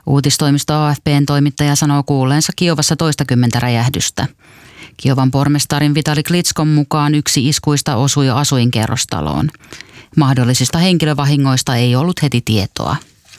Uutistoimisto AFP:n toimittaja sanoo kuulleensa Kiovassa toistakymmentä räjähdystä. Kiovan pormestarin Vitali Klitskon mukaan yksi iskuista osui asuinkerrostaloon. Mahdollisista henkilövahingoista ei ollut heti tietoa.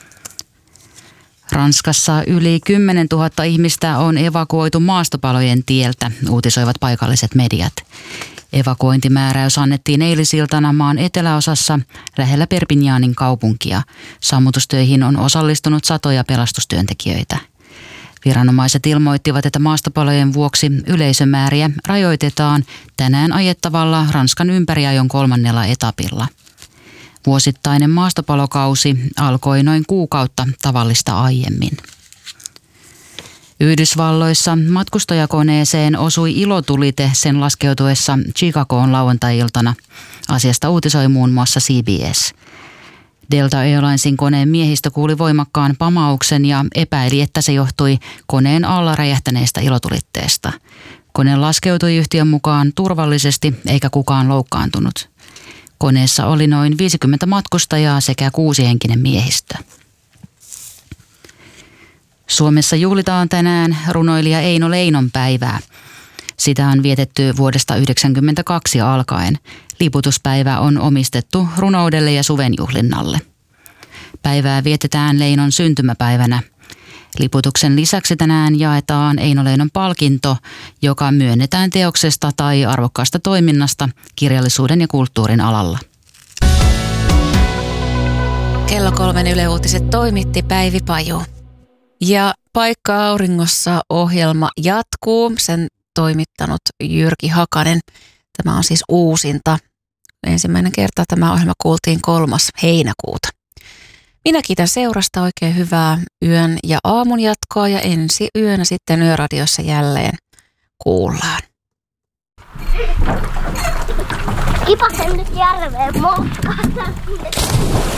Ranskassa yli 10 000 ihmistä on evakuoitu maastopalojen tieltä, uutisoivat paikalliset mediat. Evakuointimääräys annettiin eilisiltana maan eteläosassa lähellä Perpignanin kaupunkia. Sammutustöihin on osallistunut satoja pelastustyöntekijöitä. Viranomaiset ilmoittivat, että maastopalojen vuoksi yleisömääriä rajoitetaan tänään ajettavalla Ranskan ympäriajon 3. etapilla. Vuosittainen maastopalokausi alkoi noin kuukautta tavallista aiemmin. Yhdysvalloissa matkustajakoneeseen osui ilotulite sen laskeutuessa Chicagoon lauantai-iltana. Asiasta uutisoi muun muassa CBS. Delta Airlinesin koneen miehistö kuuli voimakkaan pamauksen ja epäili, että se johtui koneen alla räjähtäneestä ilotulitteesta. Kone laskeutui yhtiön mukaan turvallisesti eikä kukaan loukkaantunut. Koneessa oli noin 50 matkustajaa sekä 6-henkinen miehistö. Suomessa juhlitaan tänään runoilija Eino Leinon päivää. Sitä on vietetty vuodesta 1992 alkaen. Liputuspäivä on omistettu runoudelle ja suvenjuhlinnalle. Päivää vietetään Leinon syntymäpäivänä. Liputuksen lisäksi tänään jaetaan Eino Leinon palkinto, joka myönnetään teoksesta tai arvokkaasta toiminnasta kirjallisuuden ja kulttuurin alalla. Kello 3 Yle Uutiset toimitti Päivi Paju. Ja Paikka auringossa -ohjelma jatkuu. Sen toimittanut Jyrki Hakanen. Tämä on siis uusinta. Ensimmäinen kerta tämä ohjelma kuultiin 3. heinäkuuta. Minä kiitän seurasta, oikein hyvää yön ja aamun jatkoa ja ensi yönä sitten Yöradiossa jälleen kuullaan. Kipasen nyt järveen moukkaan.